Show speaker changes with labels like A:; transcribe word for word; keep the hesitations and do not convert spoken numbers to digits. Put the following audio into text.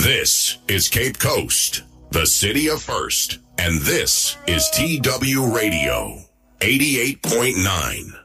A: This is Cape Coast, the city of first, and this is T W Radio eighty-eight point nine.